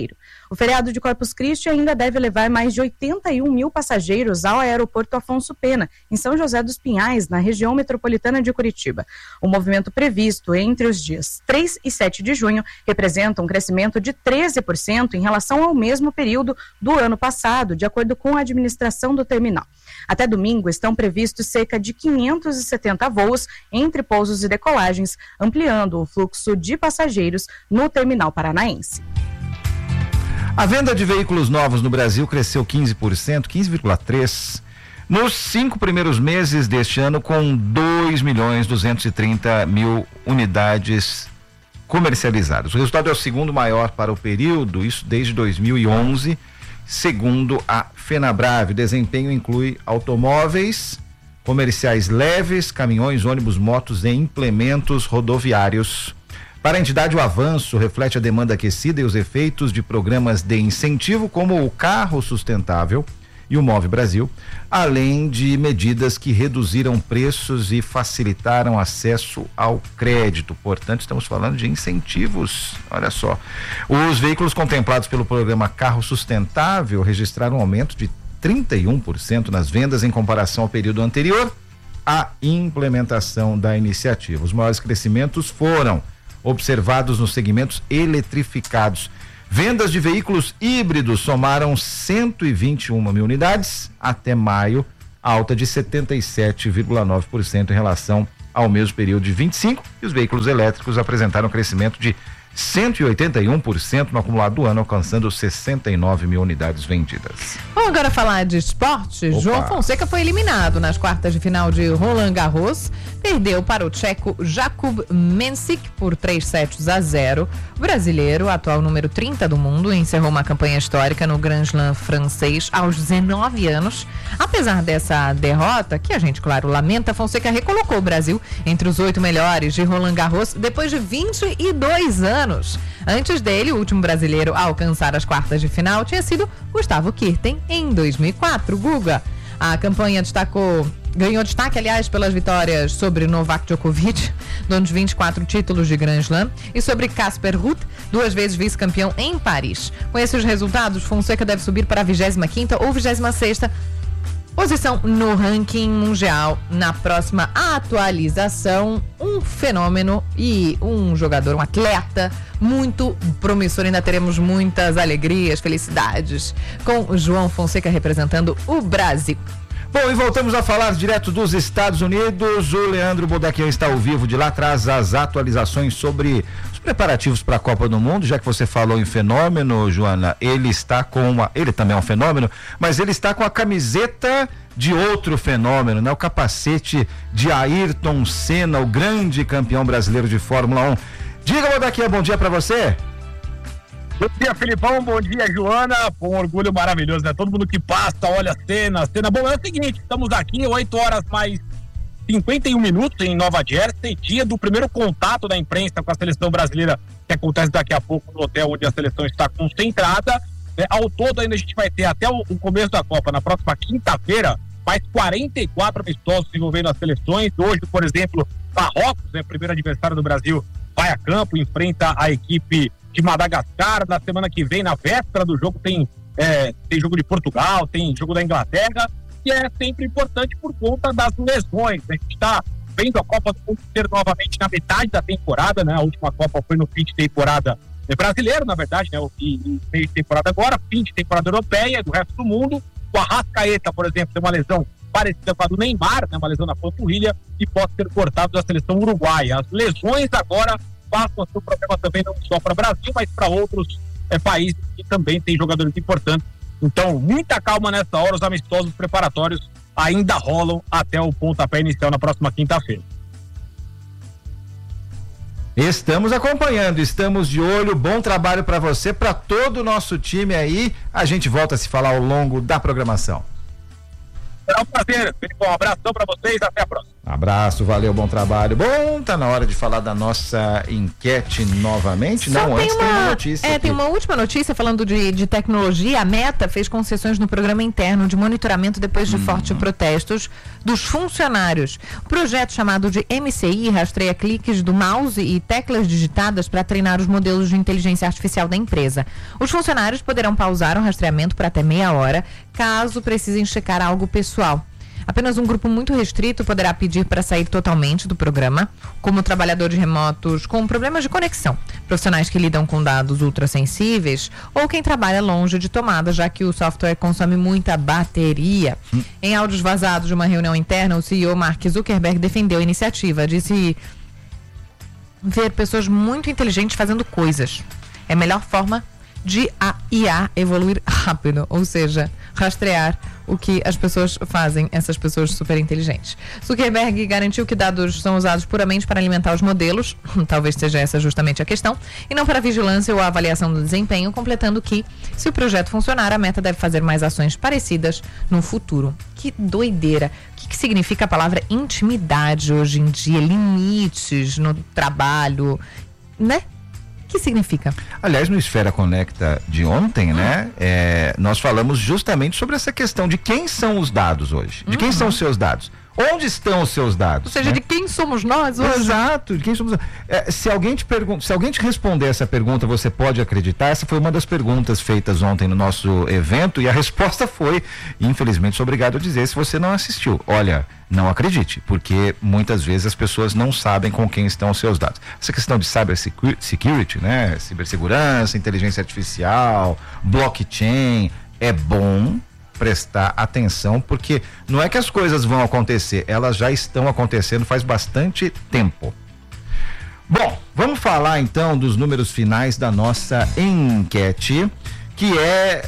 O feriado de Corpus Christi ainda deve levar mais de oitenta e um mil passageiros ao aeroporto Afonso Pena, em São José dos Pinhais, na região metropolitana de Curitiba. O movimento previsto entre os dias três e sete de junho representa um crescimento de treze por cento em relação ao mesmo período do ano passado, de acordo com a administração do terminal. Até domingo estão previstos cerca de quinhentos e setenta voos entre pousos e decolagens, ampliando o fluxo de passageiros no terminal paranaense. A venda de veículos novos no Brasil cresceu quinze por cento, quinze vírgula três por cento, nos cinco primeiros meses deste ano, com dois milhões duzentos e trinta mil unidades comercializadas. O resultado é o segundo maior para o período, isso desde dois mil e onze, segundo a FenaBrave. O desempenho inclui automóveis, comerciais leves, caminhões, ônibus, motos e implementos rodoviários. Para a entidade, o avanço reflete a demanda aquecida e os efeitos de programas de incentivo como o Carro Sustentável e o Move Brasil, além de medidas que reduziram preços e facilitaram acesso ao crédito. Portanto, estamos falando de incentivos. Olha só. Os veículos contemplados pelo programa Carro Sustentável registraram um aumento de trinta e um por cento nas vendas em comparação ao período anterior à implementação da iniciativa. Os maiores crescimentos foram observados nos segmentos eletrificados. Vendas de veículos híbridos somaram cento e vinte e uma mil unidades até maio, alta de setenta e sete vírgula nove por cento em relação ao mesmo período de vinte e cinco, e os veículos elétricos apresentaram crescimento de cento e oitenta e um por cento no acumulado do ano, alcançando sessenta e nove mil unidades vendidas. Vamos agora falar de esporte. Opa. João Fonseca foi eliminado nas quartas de final de Roland Garros, perdeu para o tcheco Jakub Mensik por três sets a zero. O brasileiro, atual número trinta do mundo, encerrou uma campanha histórica no Grand Slam francês aos dezenove anos. Apesar dessa derrota, que a gente, claro, lamenta, Fonseca recolocou o Brasil entre os oito melhores de Roland Garros depois de vinte e dois anos. Antes dele, o último brasileiro a alcançar as quartas de final tinha sido Gustavo Kirten em dois mil e quatro. Guga, a campanha destacou, ganhou destaque, aliás, pelas vitórias sobre Novak Djokovic, dono de vinte e quatro títulos de Grand Slam, e sobre Casper Ruud, duas vezes vice-campeão em Paris. Com esses resultados, Fonseca deve subir para a vigésima quinta ou vigésima sexta posição no ranking mundial. Na próxima atualização, um fenômeno e um jogador, um atleta muito promissor. Ainda teremos muitas alegrias, felicidades com o João Fonseca representando o Brasil. Bom, e voltamos a falar direto dos Estados Unidos. O Leandro Bodaquian está ao vivo de lá, traz as atualizações sobre os preparativos para a Copa do Mundo. Já que você falou em fenômeno, Joana, ele está com uma, ele também é um fenômeno, mas ele está com a camiseta de outro fenômeno, né? O capacete de Ayrton Senna, o grande campeão brasileiro de Fórmula um. Diga, Bodaquian, bom dia para você. Bom dia, Filipão, bom dia, Joana, um orgulho maravilhoso, né? Todo mundo que passa, olha a cena, a cena. Bom, é o seguinte, estamos aqui, oito horas mais cinquenta e um minutos em Nova Jersey, dia do primeiro contato da imprensa com a seleção brasileira, que acontece daqui a pouco no hotel onde a seleção está concentrada. É, ao todo, ainda a gente vai ter até o, o começo da Copa, na próxima quinta-feira, mais quarenta e quatro amistosos envolvendo as seleções. Hoje, por exemplo, Marrocos, né, primeiro adversário do Brasil, vai a campo, enfrenta a equipe de Madagascar. Na semana que vem, na véspera do jogo, tem, é, tem jogo de Portugal, tem jogo da Inglaterra, e é sempre importante por conta das lesões. A gente está vendo a Copa do Mundo ser novamente na metade da temporada, né? A última Copa foi no fim de temporada brasileiro, na verdade, né? E, e meio de temporada agora, fim de temporada europeia, do resto do mundo. O Arrascaeta, por exemplo, tem uma lesão parecida com a do Neymar, né? Uma lesão na panturrilha, e pode ser cortado da seleção uruguaia. As lesões agora passam a ser um problema também não só para o Brasil, mas para outros é, países que também têm jogadores importantes. Então, muita calma nessa hora, os amistosos preparatórios ainda rolam até o pontapé inicial na próxima quinta-feira. Estamos acompanhando, estamos de olho, bom trabalho para você, para todo o nosso time aí. A gente volta a se falar ao longo da programação. Será um prazer, Felipe, um abração para vocês, até a próxima. Abraço, valeu, bom trabalho. Bom, tá na hora de falar da nossa enquete novamente. Só Não, tem antes uma, tem uma notícia. É, aqui. tem uma última notícia falando de, de tecnologia. A Meta fez concessões no programa interno de monitoramento depois de Uhum. fortes protestos dos funcionários. O projeto chamado de M C I rastreia cliques do mouse e teclas digitadas para treinar os modelos de inteligência artificial da empresa. Os funcionários poderão pausar o rastreamento por até meia hora, caso precisem checar algo pessoal. Apenas um grupo muito restrito poderá pedir para sair totalmente do programa, como trabalhadores remotos com problemas de conexão, profissionais que lidam com dados ultrassensíveis ou quem trabalha longe de tomada, já que o software consome muita bateria. Hum. Em áudios vazados de uma reunião interna, o C E O Mark Zuckerberg defendeu a iniciativa, disse ver pessoas muito inteligentes fazendo coisas. É a melhor forma de a I A evoluir rápido, ou seja, rastrear o que as pessoas fazem, essas pessoas super inteligentes. Zuckerberg garantiu que dados são usados puramente para alimentar os modelos, talvez seja essa justamente a questão, e não para vigilância ou avaliação do desempenho, completando que, se o projeto funcionar, a Meta deve fazer mais ações parecidas no futuro. Que doideira! O que, que significa a palavra intimidade hoje em dia? Limites no trabalho, né? O que significa? Aliás, no Esfera Conecta de ontem, né? É, nós falamos justamente sobre essa questão de quem são os dados hoje. De quem uhum. são os seus dados? Onde estão os seus dados? Ou seja, né? De quem somos nós hoje? Exato, de quem somos nós. É, se alguém te pergunta, se alguém te responder essa pergunta, você pode acreditar? Essa foi uma das perguntas feitas ontem no nosso evento e a resposta foi, infelizmente, sou obrigado a dizer, se você não assistiu. Olha, não acredite, porque muitas vezes as pessoas não sabem com quem estão os seus dados. Essa questão de cyber security, né? Cibersegurança, inteligência artificial, blockchain, é bom prestar atenção, porque não é que as coisas vão acontecer, elas já estão acontecendo faz bastante tempo. Bom, vamos falar então dos números finais da nossa enquete, que é,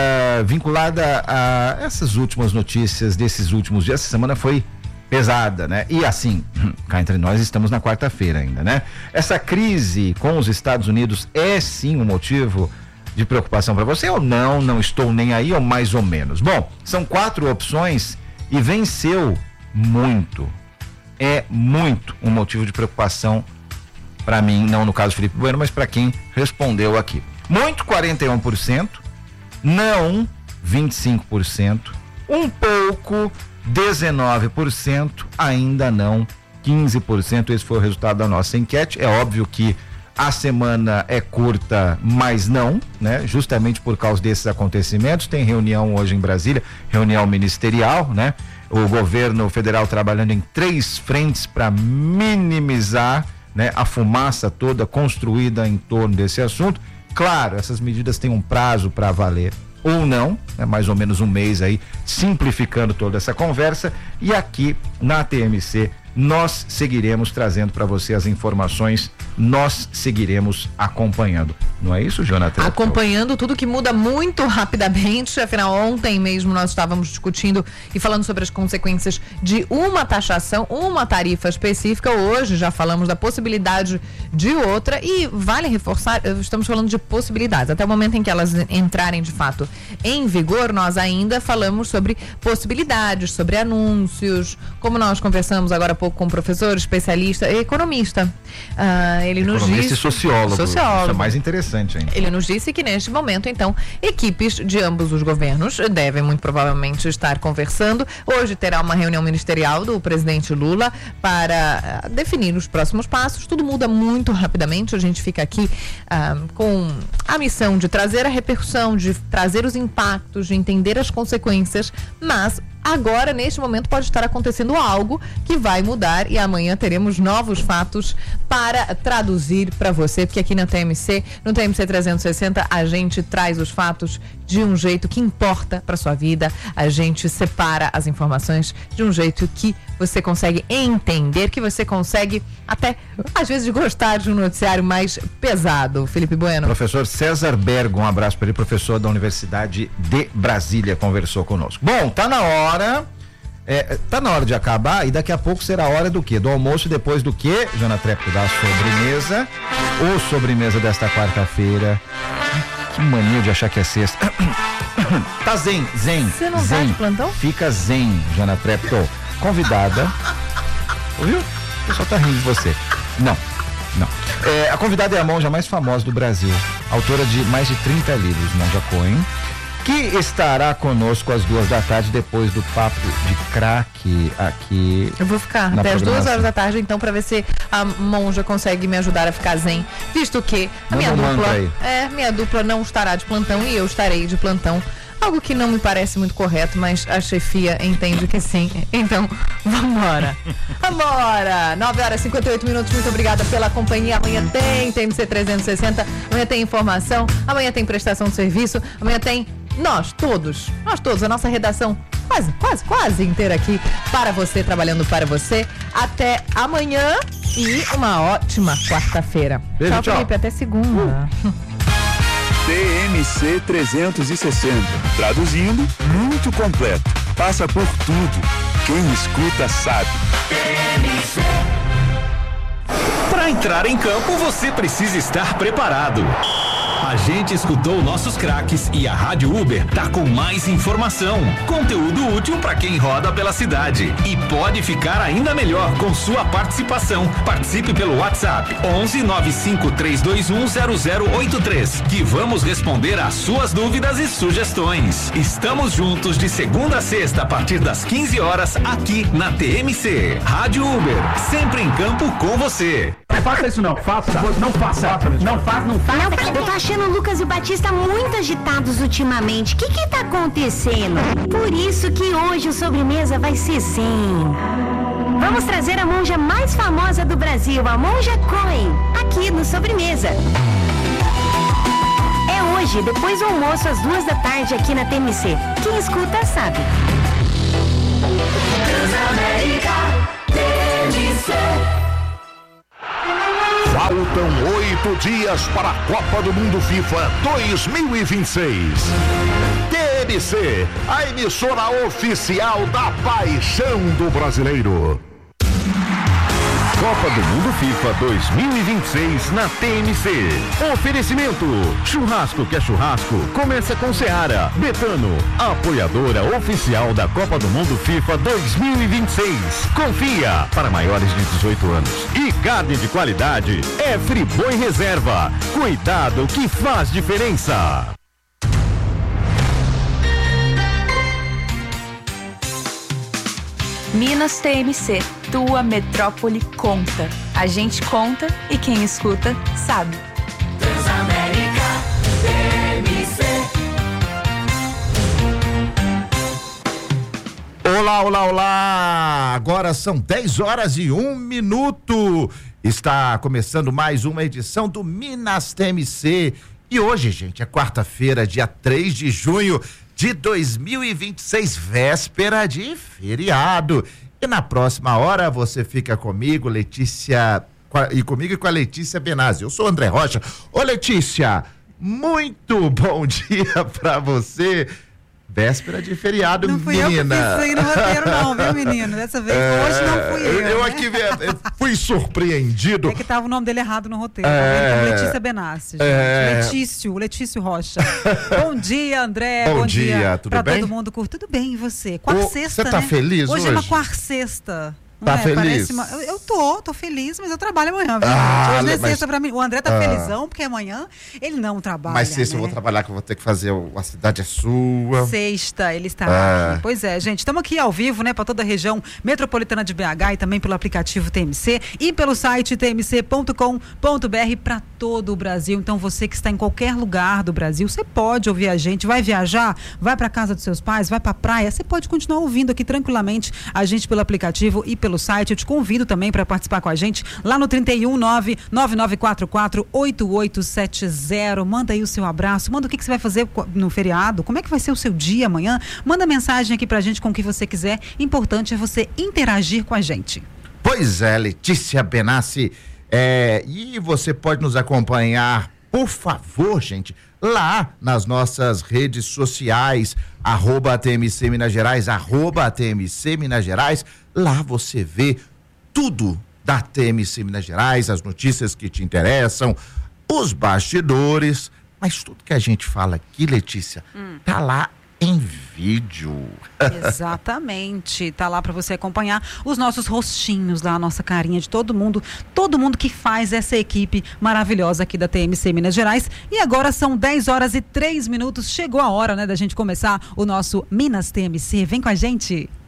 é vinculada a essas últimas notícias desses últimos dias. Essa semana foi pesada, né? E assim, cá entre nós estamos na quarta-feira ainda, né? Essa crise com os Estados Unidos é sim um motivo de preocupação para você ou não? Não estou nem aí ou mais ou menos? Bom, são quatro opções e venceu muito. É muito um motivo de preocupação para mim, não no caso Felipe Bueno, mas para quem respondeu aqui. Muito, quarenta e um por cento, não, vinte e cinco por cento, um pouco, dezenove por cento, ainda não, quinze por cento. Esse foi o resultado da nossa enquete. É óbvio que a semana é curta, mas não, né? Justamente por causa desses acontecimentos. Tem reunião hoje em Brasília, reunião ministerial, né? O governo federal trabalhando em três frentes para minimizar, né, a fumaça toda construída em torno desse assunto. Claro, essas medidas têm um prazo para valer ou não, é mais ou menos um mês aí, simplificando toda essa conversa. E aqui na T M C nós seguiremos trazendo para você as informações, nós seguiremos acompanhando. Não é isso, Jonathan? Acompanhando tudo que muda muito rapidamente. Afinal, ontem mesmo nós estávamos discutindo e falando sobre as consequências de uma taxação, uma tarifa específica. Hoje já falamos da possibilidade de outra e vale reforçar, estamos falando de possibilidades. Até o momento em que elas entrarem de fato em vigor, nós ainda falamos sobre possibilidades, sobre anúncios, como nós conversamos agora há pouco com um professor, especialista, economista. Ah, ele nos economista disse, e sociólogo. sociólogo. Isso é mais interessante ainda. Ele nos disse que neste momento, então, equipes de ambos os governos devem muito provavelmente estar conversando. Hoje terá uma reunião ministerial do presidente Lula para uh, definir os próximos passos. Tudo muda muito rapidamente. A gente fica aqui uh, com a missão de trazer a repercussão, de trazer os impactos, de entender as consequências, mas agora, neste momento, pode estar acontecendo algo que vai mudar e amanhã teremos novos fatos para traduzir para você, porque aqui na T M C, no T M C trezentos e sessenta, a gente traz os fatos de um jeito que importa para sua vida, a gente separa as informações de um jeito que você consegue entender, que você consegue até, às vezes, gostar de um noticiário mais pesado. Felipe Bueno. Professor César Bergo, um abraço para ele, professor da Universidade de Brasília, conversou conosco. Bom, tá na hora, é, tá na hora de acabar e daqui a pouco será a hora do quê? Do almoço e depois do quê, Jana Trepo, da sobremesa, ou sobremesa desta quarta-feira. Que mania de achar que é sexta. Tá zen, zen. Você não zen. tá de plantão? Fica zen, Jana Trepo. Convidada Ouviu? O pessoal tá rindo de você. Não, não. É, a convidada é a monja mais famosa do Brasil, autora de mais de trinta livros, Monja Cohen, que estará conosco às duas da tarde, depois do Papo de Crack aqui. Eu vou ficar até as duas horas da tarde, então, pra ver se a monja consegue me ajudar a ficar zen, visto que a minha dupla, é, minha dupla não estará de plantão e eu estarei de plantão. Algo que não me parece muito correto, mas a chefia entende que sim. Então, vambora. Vambora! nove horas e cinquenta e oito minutos. Muito obrigada pela companhia. Amanhã tem T M C trezentos e sessenta. Amanhã tem informação. Amanhã tem prestação de serviço. Amanhã tem nós todos. Nós todos. A nossa redação quase, quase, quase inteira aqui para você, trabalhando para você. Até amanhã e uma ótima quarta-feira. Beijo, tchau, tchau. Felipe. Até segunda. Uh. T M C trezentos e sessenta. Traduzindo, muito completo. Passa por tudo. Quem escuta sabe. Para entrar em campo, você precisa estar preparado. A gente escutou nossos craques e a Rádio Uber tá com mais informação, conteúdo útil para quem roda pela cidade e pode ficar ainda melhor com sua participação. Participe pelo WhatsApp onze nove cinco três dois um zero zero oito três, que vamos responder às suas dúvidas e sugestões. Estamos juntos de segunda a sexta a partir das quinze horas aqui na T M C. Rádio Uber, sempre em campo com você. Não faça isso não, faça, não faça, não faça, não faça. Eu tô achando o Lucas e o Batista muito agitados ultimamente. O que que tá acontecendo? Por isso que hoje o sobremesa vai ser zen. Vamos trazer a monja mais famosa do Brasil, a Monja Cohen, aqui no Sobremesa. É hoje, depois do almoço, às duas da tarde, aqui na T M C. Quem escuta sabe. Transamérica T M C. Faltam oito dias para a Copa do Mundo FIFA dois mil e vinte e seis. T M C, a emissora oficial da paixão do brasileiro. Copa do Mundo FIFA dois mil e vinte e seis na T M C. Oferecimento: churrasco que é churrasco, começa com Seara. Betano, apoiadora oficial da Copa do Mundo FIFA dois mil e vinte e seis. Confia, para maiores de dezoito anos. E carne de qualidade é Friboi Reserva. Cuidado que faz diferença. Minas T M C, tua metrópole conta. A gente conta e quem escuta sabe. Transamérica T M C. Olá, olá, olá! Agora são dez horas e um minuto. Está começando mais uma edição do Minas T M C. E hoje, gente, é quarta-feira, dia três de junho de dois mil e vinte e seis, véspera de feriado. E na próxima hora você fica comigo, Letícia, e comigo e com a Letícia Benazzi. Eu sou o André Rocha. Ô, Letícia, muito bom dia pra você. Véspera de feriado, não fui menina. Eu que pensei no roteiro não, viu, menino? Dessa vez, é, hoje não fui eu. Eu né? aqui eu fui surpreendido. É que tava o nome dele errado no roteiro. É, tá Letícia Benassi, gente. É, Letício, Letício Rocha. Bom dia, André. Bom, bom dia, dia tudo pra bem? Todo mundo curte. Tudo bem, e você? Quarta-sexta, Você tá né? feliz hoje? Hoje é uma quarta-sexta. Tá é, feliz? Uma... Eu, eu tô, tô feliz, mas eu trabalho amanhã, viu? Ah, Hoje não é mas... sexta pra mim. O André tá ah. felizão, porque amanhã ele não trabalha. Mas sexta né? eu vou trabalhar, que eu vou ter que fazer o A Cidade é Sua. Sexta, ele está ah. aqui. Pois é, gente, estamos aqui ao vivo, né, para toda a região metropolitana de B H e também pelo aplicativo T M C e pelo site t m c ponto com ponto b r para todo o Brasil. Então, você que está em qualquer lugar do Brasil, você pode ouvir a gente. Vai viajar, vai para casa dos seus pais, vai para praia, você pode continuar ouvindo aqui tranquilamente a gente pelo aplicativo e pelo site. Eu te convido também para participar com a gente lá no trinta e um, nove nove nove quatro quatro oito oito sete zero. Manda aí o seu abraço, manda o que, que você vai fazer no feriado, como é que vai ser o seu dia amanhã. Manda mensagem aqui pra gente com o que você quiser. Importante é você interagir com a gente. Pois é, Letícia Benassi. É, e você pode nos acompanhar, por favor, gente, lá nas nossas redes sociais, arroba T M C Minas Gerais, arroba T M C Minas Gerais. Lá você vê tudo da T M C Minas Gerais, as notícias que te interessam, os bastidores, mas tudo que a gente fala aqui, Letícia, hum. tá lá em vídeo. Exatamente, tá lá para você acompanhar os nossos rostinhos lá, a nossa carinha de todo mundo, todo mundo que faz essa equipe maravilhosa aqui da T M C Minas Gerais. E agora são dez horas e três minutos, chegou a hora, né, da gente começar o nosso Minas T M C. Vem com a gente.